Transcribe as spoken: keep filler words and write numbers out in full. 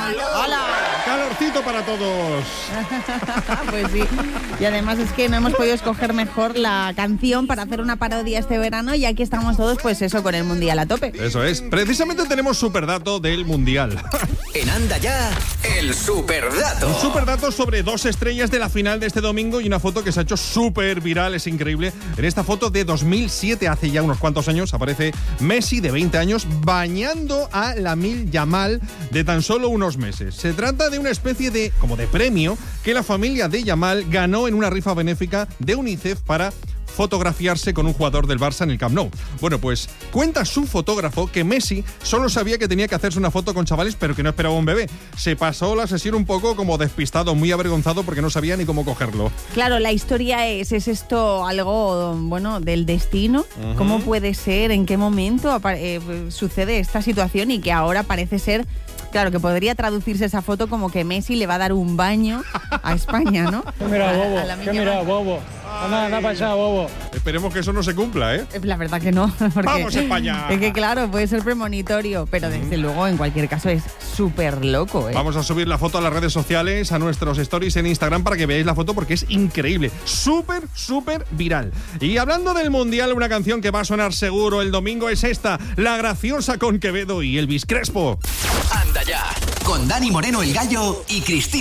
¡Hala! Calorcito para todos. Pues sí. Y además es que no hemos podido escoger mejor la canción para hacer una parodia este verano y aquí estamos todos, pues eso, con el Mundial a tope. Eso es. Precisamente tenemos superdato del Mundial. En Anda Ya, el superdato. Un superdato sobre dos estrellas de la final de este domingo y una foto que se ha hecho súper viral, es increíble. En esta foto de dos mil siete, hace ya unos cuantos años, aparece Messi de veinte años bañando a Lamine Yamal de tan solo unos meses. Se trata de una especie de, como de premio que la familia de Yamal ganó en una rifa benéfica de UNICEF para fotografiarse con un jugador del Barça en el Camp Nou. Bueno, pues cuenta su fotógrafo que Messi solo sabía que tenía que hacerse una foto con chavales, pero que no esperaba un bebé. Se pasó la sesión un poco como despistado, muy avergonzado porque no sabía ni cómo cogerlo. Claro, la historia es, ¿es esto algo, bueno, del destino? Uh-huh. ¿Cómo puede ser? ¿En qué momento eh, sucede esta situación? Y que ahora parece ser, claro, que podría traducirse esa foto como que Messi le va a dar un baño a España, ¿no? ¿Qué mira, bobo? ¿Qué mira, bobo? Nada, nada para allá, bobo. Esperemos que eso no se cumpla, ¿eh? La verdad que no. ¡Vamos, España! Es que claro, puede ser premonitorio, pero desde mm. luego, en cualquier caso, es súper loco, ¿eh? Vamos a subir la foto a las redes sociales, a nuestros stories en Instagram para que veáis la foto porque es increíble. Súper, súper viral. Y hablando del Mundial, una canción que va a sonar seguro el domingo es esta, La Graciosa con Quevedo y Elvis Crespo. Anda Ya, con Dani Moreno el Gallo y Cristina.